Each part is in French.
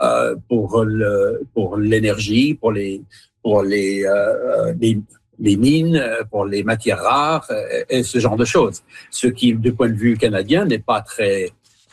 pour l'énergie, pour les mines, pour les matières rares et ce genre de choses. Ce qui, du point de vue canadien, n'est pas très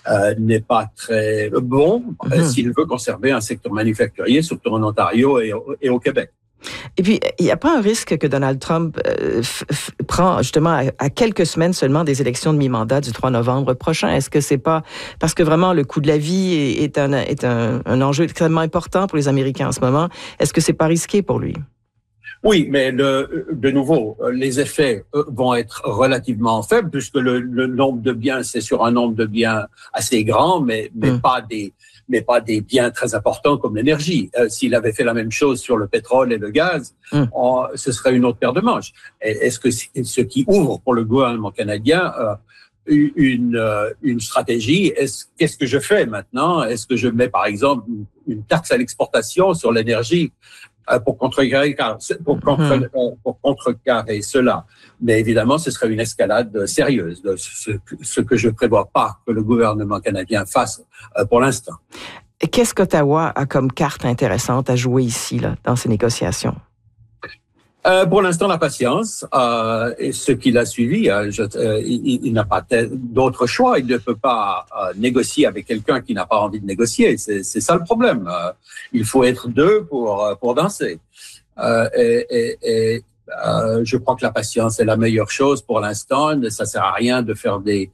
bon s'il veut conserver un secteur manufacturier, surtout en Ontario et au Québec. Et puis, il n'y a pas un risque que Donald Trump prend justement à quelques semaines seulement des élections de mi-mandat du 3 novembre prochain? Est-ce que c'est pas... Parce que vraiment, le coût de la vie est un enjeu extrêmement important pour les Américains en ce moment. Est-ce que c'est pas risqué pour lui? Oui, mais de nouveau, les effets vont être relativement faibles puisque le nombre de biens, c'est sur un nombre de biens assez grand, mais pas des biens très importants comme l'énergie. S'il avait fait la même chose sur le pétrole et le gaz, ce serait une autre paire de manches. Est-ce que ce qui ouvre pour le gouvernement canadien une stratégie? Qu'est-ce que je fais maintenant? Est-ce que je mets, par exemple, une taxe à l'exportation sur l'énergie pour contrecarrer cela? Mais évidemment, ce serait une escalade sérieuse, ce que je ne prévois pas que le gouvernement canadien fasse pour l'instant. Et qu'est-ce qu'Ottawa a comme carte intéressante à jouer ici, là, dans ces négociations? Pour l'instant, la patience. Et ce qu'il a suivi, il n'a pas d'autre choix. Il ne peut pas négocier avec quelqu'un qui n'a pas envie de négocier. C'est ça le problème. Il faut être deux pour danser. Je crois que la patience est la meilleure chose pour l'instant. Ça sert à rien de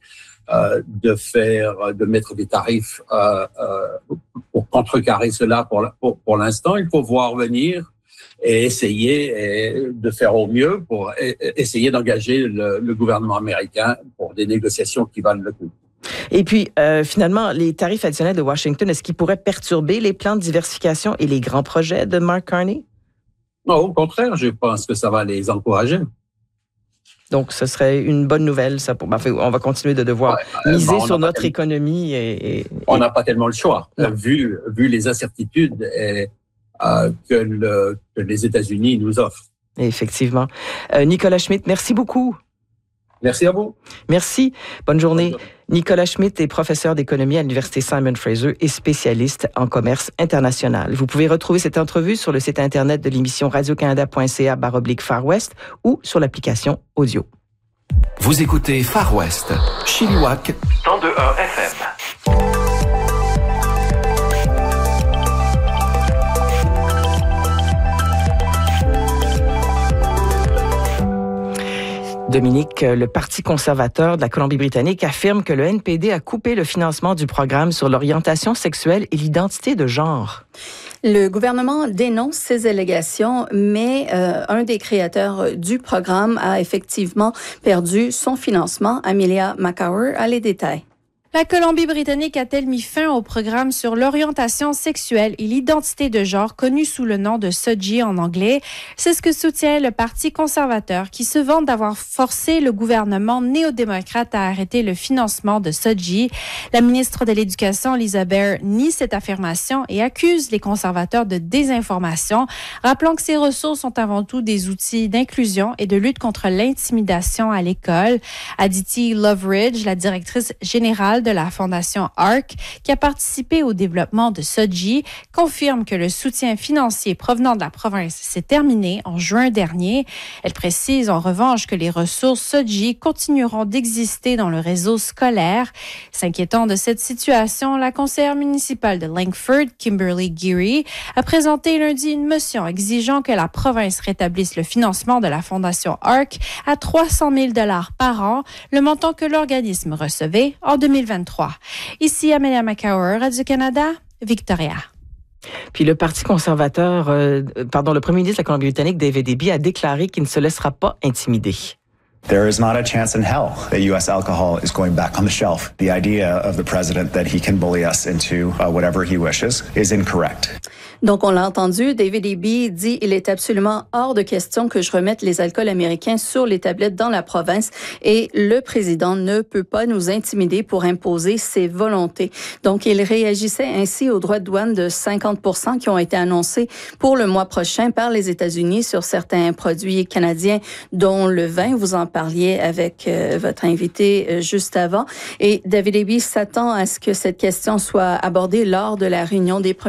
mettre des tarifs pour contrecarrer cela pour l'instant. Il faut voir venir et essayer de faire au mieux pour essayer d'engager le gouvernement américain pour des négociations qui valent le coup. Et puis, finalement, les tarifs additionnels de Washington, est-ce qu'ils pourraient perturber les plans de diversification et les grands projets de Mark Carney? Non, au contraire, je pense que ça va les encourager. Donc, ce serait une bonne nouvelle, ça. On va continuer de devoir miser sur notre économie. On n'a pas tellement le choix, vu les incertitudes que les États-Unis nous offrent. Effectivement. Nicolas Schmitt, merci beaucoup. Merci à vous. Merci. Bonne journée. Nicolas Schmitt est professeur d'économie à l'Université Simon Fraser et spécialiste en commerce international. Vous pouvez retrouver cette entrevue sur le site Internet de l'émission radiocanada.ca/Far West ou sur l'application audio. Vous écoutez Far West, Chilliwack, 102.1 FM. Dominique, le Parti conservateur de la Colombie-Britannique affirme que le NPD a coupé le financement du programme sur l'orientation sexuelle et l'identité de genre. Le gouvernement dénonce ces allégations, mais un des créateurs du programme a effectivement perdu son financement. Amelia McCower a les détails. La Colombie-Britannique a-t-elle mis fin au programme sur l'orientation sexuelle et l'identité de genre connu sous le nom de SOGI en anglais? C'est ce que soutient le Parti conservateur qui se vante d'avoir forcé le gouvernement néo-démocrate à arrêter le financement de SOGI. La ministre de l'Éducation, Lisa Bair, nie cette affirmation et accuse les conservateurs de désinformation, rappelant que ces ressources sont avant tout des outils d'inclusion et de lutte contre l'intimidation à l'école. Aditi Loveridge, la directrice générale de la Fondation ARC, qui a participé au développement de SOGI, confirme que le soutien financier provenant de la province s'est terminé en juin dernier. Elle précise en revanche que les ressources SOGI continueront d'exister dans le réseau scolaire. S'inquiétant de cette situation, la conseillère municipale de Langford, Kimberly Geary, a présenté lundi une motion exigeant que la province rétablisse le financement de la Fondation ARC à 300 000 $ par an, le montant que l'organisme recevait en 2023. Ici Amelia McCower, Radio-Canada, Victoria. Puis le Parti conservateur, le premier ministre de la Colombie-Britannique, David Eby, a déclaré qu'il ne se laissera pas intimider. There is not a chance in hell that U.S. alcohol is going back on the shelf. The idea of the president that he can bully us into whatever he wishes is incorrect. Donc, on l'a entendu, David Eby dit « Il est absolument hors de question que je remette les alcools américains sur les tablettes dans la province et le président ne peut pas nous intimider pour imposer ses volontés. » Donc, il réagissait ainsi aux droits de douane de 50% qui ont été annoncés pour le mois prochain par les États-Unis sur certains produits canadiens, dont le vin. Vous en parliez avec votre invité juste avant. Et David Eby s'attend à ce que cette question soit abordée lors de la réunion des premiers